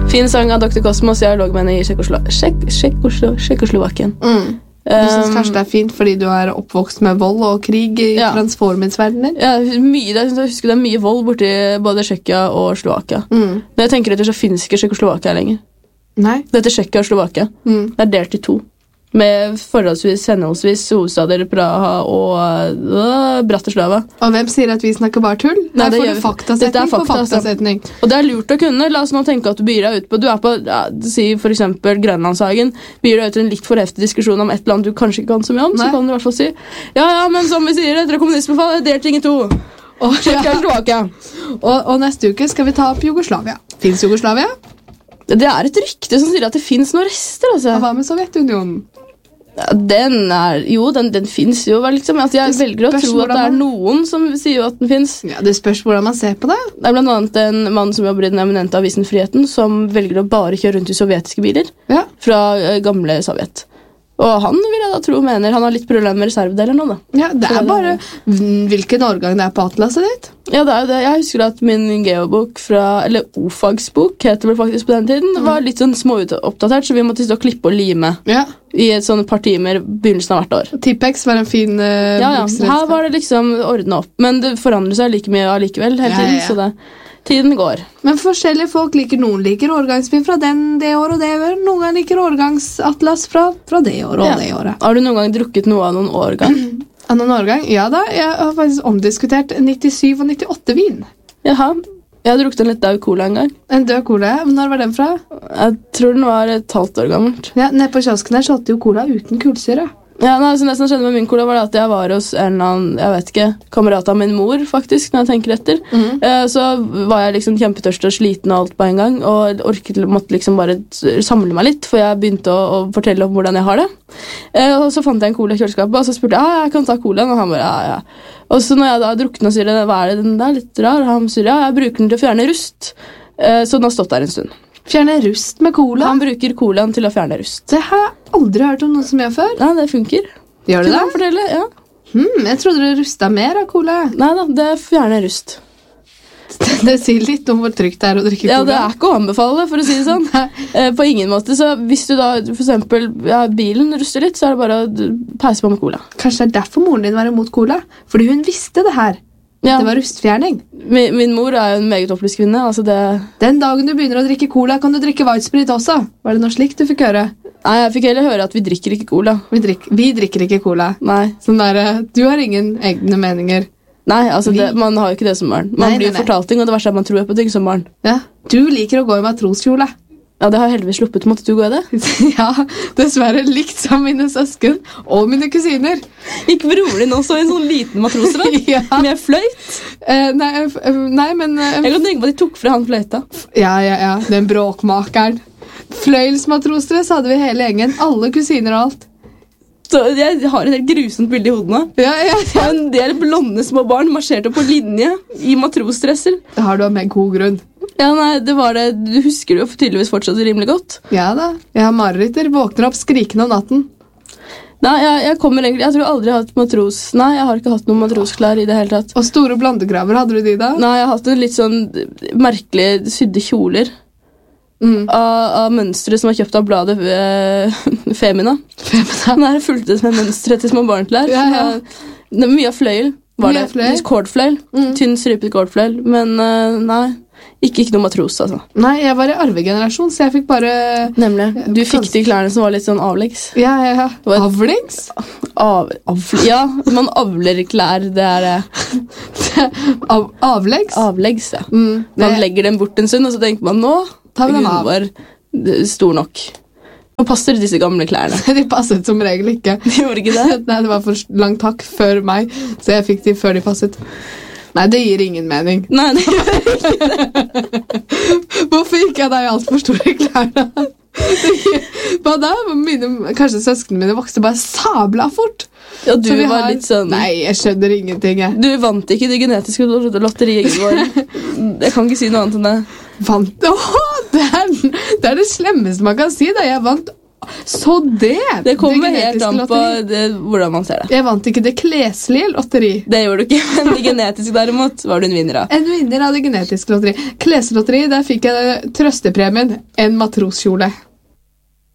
Fin sang av Dr. Cosmos. Jeg lå med henne i Tsjekkoslovakien. Du synes kanskje det fint fordi du oppvokst med vold og krig i transformance-verdenen? Ja, jeg husker det mye vold borti både Tsjekkia og Slovakia. Når jeg tenker etter, så finnes ikke Tsjekkoslovakia lenger. Nei. Det heter Tsjekkia og Slovakia. Det delt i 2. Med henholdsvis hovedstader Praha og Bratislava. Og hvem sier at vi snakker bare tull? Nei, det får gjør du vi. faktasetning på faktasetning. Og det lurt å kunne. La oss nå tenke at du byr deg ut på, si for eksempel Grønlandshagen, byr deg ut til en litt for heftig diskusjon om et eller annet du kanskje ikke kan så mye om, så kan du i hvert fall si, ja, men som vi sier, etter kommunismefall delt ting i 2. Tsjekkia og Slovakia. Og neste uke skal vi ta opp Jugoslavia. Finns Jugoslavia? Det et rykte som sier at det finnes noen rester, altså. Og hva med Sovjetunionen? Ja, den finnes jo vel, liksom. Altså, jeg velger å tro at det noen som sier jo at den finnes. Ja, det spørs hvordan man ser på det. Det blant annet en mann som jobber i den eminente avisen Friheten, som velger å bare kjøre rundt i sovjetiske biler fra gamle Sovjet. Og han vil jeg da tro mener han har litt problemer med reservedeler nå, da. Ja, det bare hvilken årgang det på atlaset ditt. Ja, det det. Jeg husker at min geobok eller O-fagsbok, heter vel faktisk på den tiden, var litt sånn småoppdatert, så vi måtte stå og klippe og lime i et sånn par timer begynnelsen av hvert år. Tippex var en fin her var det liksom ordnet opp, men det forandrer seg like mye allikevel hele tiden, så det tiden går. Men forskjellige folk noen liker årgangsbil fra det år og det år, noen ganger liker årgangsatlas fra det år og det året. Har du noen gang drukket noe av noen årgang? Av noen årgang? Ja da, jeg har faktisk omdiskutert 97 og 98 vin. Jaha, jeg har drukket en litt død cola en gang. En død cola? Når var den fra? Jeg tror den var et halvt år gammelt. Ja, nede på kiosken her solgte jo cola uten kullsyre. Ja, så det som skjedde med min cola var at jeg var hos en eller annen, jeg vet ikke, kamerat av min mor, faktisk, når jeg tenker etter. Så var jeg liksom kjempetørst og sliten og alt på en gang, og måtte liksom bare samle meg litt, for jeg begynte å fortelle om hvordan jeg har det. Og så fant jeg en cola i kjøleskapet, og så spurte jeg, jeg kan ta colaen, og han bare, ja. Og så når jeg da drukket den og sier, hva det, den der litt rar, og han sier, jeg bruker den til å fjerne rust. Så den har stått der en stund. Fjerne rust med cola? Han bruker colaen til å fjerne rust. Det har jeg aldri hørt om noen som gjør før. Ja, det funker. Gjør det det? Kan jeg fortelle, ja. Jeg trodde du rustet mer av cola. Neida, det fjerner rust. Det sier litt om hvor trygt det å drikke cola. Ja, det ikke å anbefale, for å si det sånn. På ingen måte, så hvis du da, for eksempel, bilen ruster litt, så det bare å pause på med cola. Kanskje det derfor moren din var imot cola? Fordi hun visste det her. Ja. Det var rustfjerning. Min mor jo en meget opplyst kvinne. Altså Den dagen du begynner å drikke cola, kan du drikke whitesprit også. Var det noe slikt du fikk høre? Nei, jeg fikk heller høre at vi drikker ikke cola. Vi drikker ikke cola. Nei. Sånn du har ingen egne meninger. Nei, altså man har jo ikke det som barn. Man blir fortalt ting, og det verste man tror på ting som barn. Ja. Du liker å gå i matroskjole. Ja, det har jeg heldigvis sluppet. Måtte du gå i det? Ja, dessverre likt som mine søsken og mine kusiner. Gikk broren din også i en sånn liten matrosdrakt? Ja. Med fløyt? Nei, men... Jeg kan tenke på at de tok fra han fløyta. Ja, den bråkmakeren. Fløyelsmatrosdress hadde vi hele gjengen. Alle kusiner og alt. Så jeg har et helt grusomt bilde i hodene. Ja. En del blonde små barn marsjerte på linje i matrosdresser. Det har du med god grunn. Ja, nei, det var det. Du husker det jo tydeligvis fortsatt rimelig godt. Ja da, jeg har mareritter. Våkner opp skrikende om natten. Nei, jeg kommer egentlig, jeg tror aldri jeg har hatt matros. Nei, jeg har ikke hatt noen matrosklær i det hele tatt. Og store blandekraver, hadde du de da? Nei, jeg har hatt en litt sånn merkelig sydde kjoler. Av mønstre som var kjøpt av bladet Femina. Den her fulgte med mønstre til små barnklær. Ja. Mye av fløyel var det. Kordfløyel. Tynn stripet kordfløyel. Men nei, ikke noe matros, altså. Nei, jeg var i arvegenerasjon, så jeg fikk bare... Nemlig. Du fikk de klærne som var litt sånn avleggs. Ja. Avleggs? Ja, man avler klær, det Avleggs? Avleggs, ja. Man legger dem bort en stund, og så tenker man, nå tar vi dem av. Var stor nok. Nå passer disse gamle klærne. De passet som regel ikke. De gjorde ikke det? Nei, det var for langt takk før meg, så jeg fikk de før de passet. Nei, det gir ingen mening. Nei, det gjør ikke det. Hvorfor gikk jeg da i alt for store klær da? Kanskje søskene mine vokste bare sabla fort. Ja, du var litt sånn... Nei, jeg skjønner ingenting, jeg. Du vant ikke det genetiske lotteriet vår. Jeg kan ikke si noe annet enn det. Vant? Det er det slemmeste man kan si da. Jeg vant Så det! Det kommer helt genetiske an på lotteri. hvordan man ser det. Jeg vant ikke det kleslige lotteri. Det gjorde du ikke, men det genetiske derimot var du en vinner av. En vinner av det genetiske lotteri. Kleslotteri, der fikk jeg trøstepremien en matroskjole.